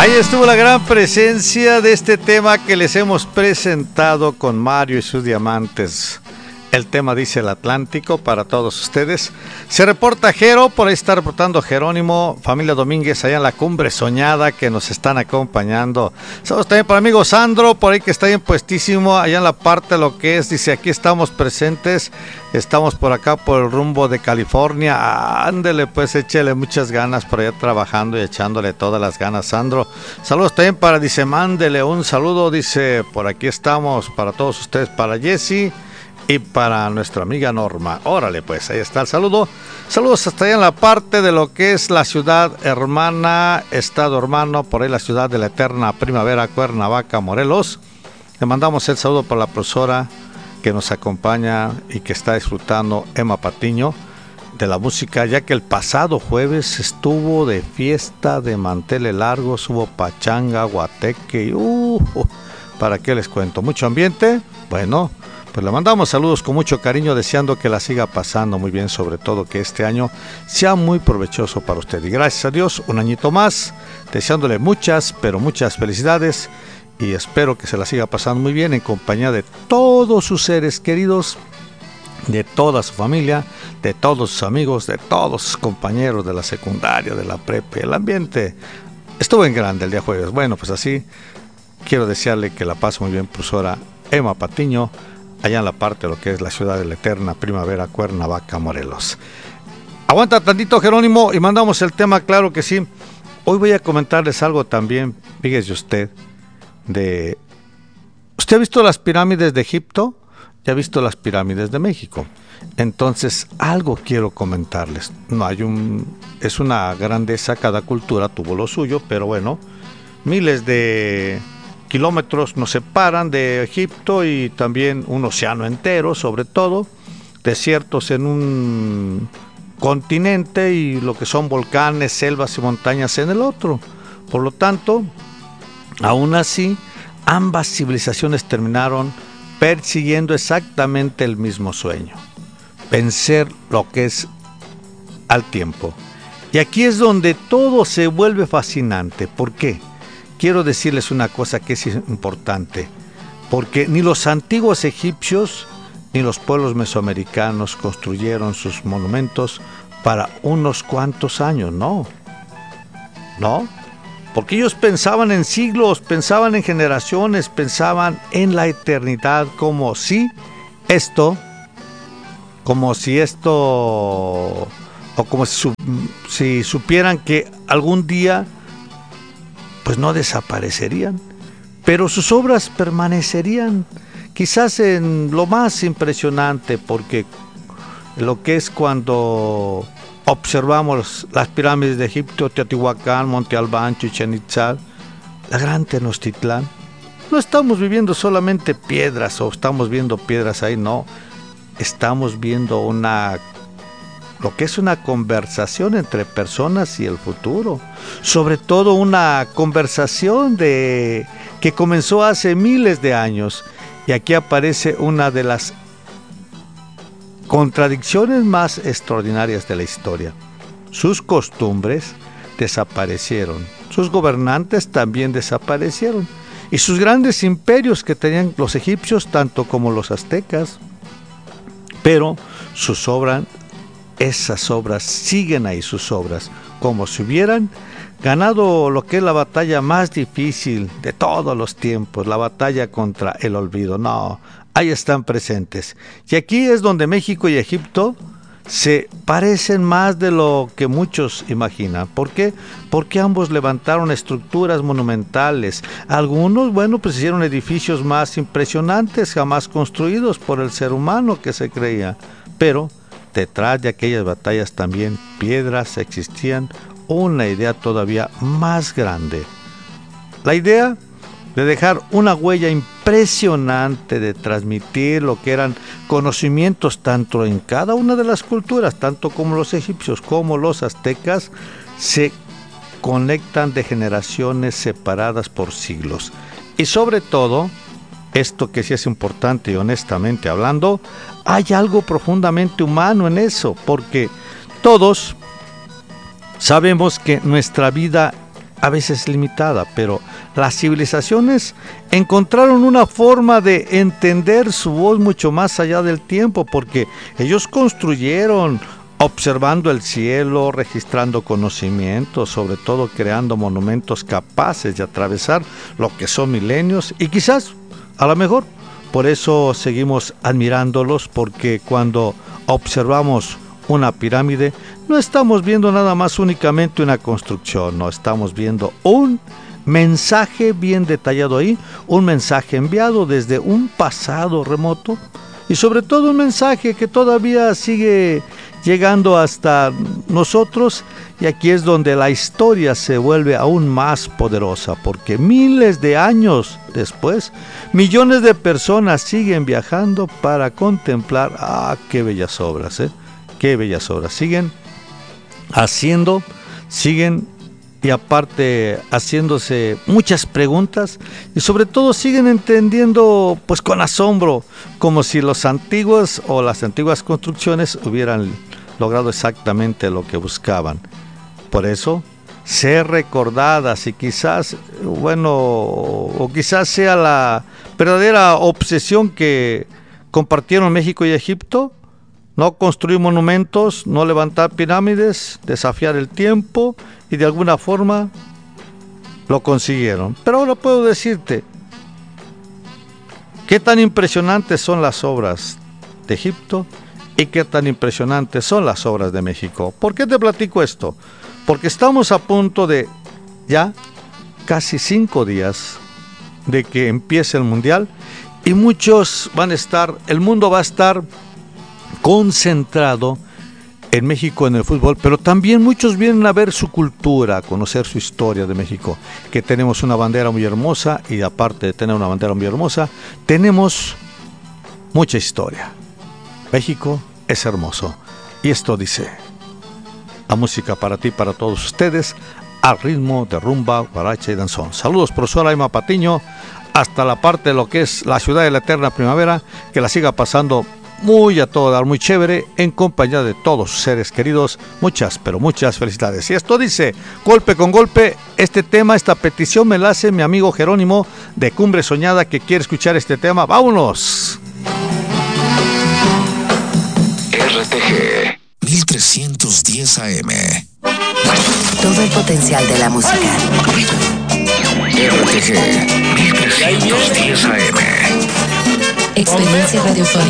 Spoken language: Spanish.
Ahí estuvo la gran presencia de este tema que les hemos presentado con Mario y sus diamantes. El tema dice el Atlántico para todos ustedes. Se reporta Jero, por ahí está reportando Jerónimo, familia Domínguez allá en la Cumbre Soñada que nos están acompañando. Saludos también para amigo Sandro, por ahí que está bien puestísimo, allá en la parte de lo que es, dice aquí estamos presentes, estamos por acá por el rumbo de California. Ándele pues, échele muchas ganas por allá trabajando y echándole todas las ganas, Sandro. Saludos también para, dice, mándele un saludo, dice, por aquí estamos para todos ustedes, para Jessy y para nuestra amiga Norma. Órale pues, ahí está el saludo. Saludos hasta allá en la parte de lo que es la ciudad hermana, estado hermano, por ahí la ciudad de la eterna primavera, Cuernavaca, Morelos. Le mandamos el saludo para la profesora que nos acompaña y que está disfrutando, Emma Patiño, de la música, ya que el pasado jueves estuvo de fiesta de manteles largos, hubo pachanga, guateque y ¿para qué les cuento? Mucho ambiente. Bueno, pues le mandamos saludos con mucho cariño, deseando que la siga pasando muy bien, sobre todo que este año sea muy provechoso para usted. Y gracias a Dios, un añito más, deseándole muchas, pero muchas felicidades, y espero que se la siga pasando muy bien en compañía de todos sus seres queridos, de toda su familia, de todos sus amigos, de todos sus compañeros de la secundaria, de la prepa. El ambiente estuvo en grande el día jueves. Bueno, pues así quiero desearle que la pase muy bien, profesora Emma Patiño, allá en la parte de lo que es la ciudad de la eterna primavera, Cuernavaca, Morelos. Aguanta tantito, Jerónimo, y mandamos el tema, claro que sí. Hoy voy a comentarles algo también, fíjese usted, ¿Usted ha visto las pirámides de Egipto? Ya ha visto las pirámides de México. Entonces, algo quiero comentarles. Es una grandeza, cada cultura tuvo lo suyo, pero bueno, miles de kilómetros nos separan de Egipto y también un océano entero, sobre todo, desiertos en un continente y lo que son volcanes, selvas y montañas en el otro. Por lo tanto, aún así, ambas civilizaciones terminaron persiguiendo exactamente el mismo sueño: vencer lo que es al tiempo. Y aquí es donde todo se vuelve fascinante. ¿Por qué? Quiero decirles una cosa que es importante, porque ni los antiguos egipcios ni los pueblos mesoamericanos construyeron sus monumentos para unos cuantos años, no, porque ellos pensaban en siglos, pensaban en generaciones, pensaban en la eternidad, como si esto, o como si supieran que algún día pues no desaparecerían, pero sus obras permanecerían, quizás en lo más impresionante, porque lo que es cuando observamos las pirámides de Egipto, Teotihuacán, Monte Albán, Chichén Itzá, la gran Tenochtitlán, no estamos viviendo solamente piedras o estamos viendo piedras ahí, no, estamos viendo lo que es una conversación entre personas y el futuro, sobre todo una conversación que comenzó hace miles de años, y aquí aparece una de las contradicciones más extraordinarias de la historia. Sus costumbres desaparecieron, sus gobernantes también desaparecieron, y sus grandes imperios que tenían los egipcios, tanto como los aztecas, pero esas obras siguen ahí, sus obras, como si hubieran ganado lo que es la batalla más difícil de todos los tiempos, la batalla contra el olvido. No, ahí están presentes. Y aquí es donde México y Egipto se parecen más de lo que muchos imaginan. ¿Por qué? Porque ambos levantaron estructuras monumentales. Algunos, pues hicieron edificios más impresionantes jamás construidos por el ser humano que se creía. Pero detrás de aquellas batallas también piedras existían, una idea todavía más grande. La idea de dejar una huella impresionante, de transmitir lo que eran conocimientos tanto en cada una de las culturas, tanto como los egipcios como los aztecas, se conectan de generaciones separadas por siglos. Y sobre todo, esto que sí es importante y honestamente hablando, hay algo profundamente humano en eso, porque todos sabemos que nuestra vida a veces limitada, pero las civilizaciones encontraron una forma de entender su voz mucho más allá del tiempo, porque ellos construyeron observando el cielo, registrando conocimientos, sobre todo creando monumentos capaces de atravesar lo que son milenios, y quizás, a lo mejor, por eso seguimos admirándolos, porque cuando observamos una pirámide, no estamos viendo nada más únicamente una construcción, no, estamos viendo un mensaje bien detallado ahí, un mensaje enviado desde un pasado remoto, y sobre todo un mensaje que todavía sigue llegando hasta nosotros, y aquí es donde la historia se vuelve aún más poderosa, porque miles de años después, millones de personas siguen viajando para contemplar, qué bellas obras, qué bellas obras, siguen haciendo, siguen y aparte haciéndose muchas preguntas, y sobre todo siguen entendiendo pues con asombro, como si los antiguos o las antiguas construcciones hubieran logrado exactamente lo que buscaban. Por eso, ser recordadas, y quizás, o quizás sea la verdadera obsesión que compartieron México y Egipto: no construir monumentos, no levantar pirámides, desafiar el tiempo, y de alguna forma lo consiguieron. Pero ahora puedo decirte, qué tan impresionantes son las obras de Egipto y qué tan impresionantes son las obras de México. ¿Por qué te platico esto? Porque estamos a punto de ya casi 5 días de que empiece el Mundial, y muchos el mundo va a estar concentrado en México en el fútbol, pero también muchos vienen a ver su cultura, a conocer su historia de México, que tenemos una bandera muy hermosa, y aparte de tener una bandera muy hermosa, tenemos mucha historia. México es hermoso, y esto dice: la música para ti, para todos ustedes, al ritmo de rumba, guaracha y danzón. Saludos, profesor Aima Patiño, hasta la parte de lo que es la ciudad de la eterna primavera, que la siga pasando muy a todo dar, muy chévere, en compañía de todos sus seres queridos. Muchas, pero muchas felicidades. Y esto dice, golpe con golpe, este tema, esta petición me la hace mi amigo Jerónimo de Cumbre Soñada, que quiere escuchar este tema. ¡Vámonos! RTG 1310 AM. Todo el potencial de la música. RTG 1310 AM. Experiencia radiofónica.